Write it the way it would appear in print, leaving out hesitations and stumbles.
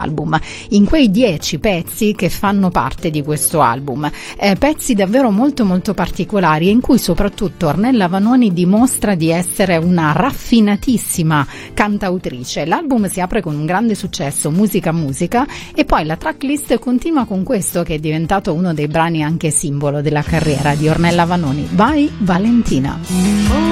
album, in quei 10 pezzi che fanno parte di questo album, pezzi davvero molto molto particolari, in cui soprattutto Ornella Vanoni dimostra di essere una raffinatissima cantautrice. L'album si apre con un grande successo, Musica Musica, e poi la tracklist continua con questo che è diventato uno dei brani anche simbolo della carriera di Ornella Vanoni, Vai Valentina.